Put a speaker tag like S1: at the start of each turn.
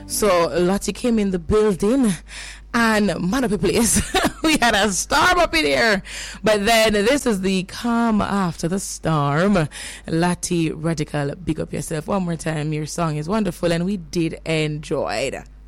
S1: So Lottie came in the building and man up a place. We had a storm up in here. But then this is the calm after the storm. Lottie Radical, big up yourself one more time. Your song is wonderful and we did enjoy it.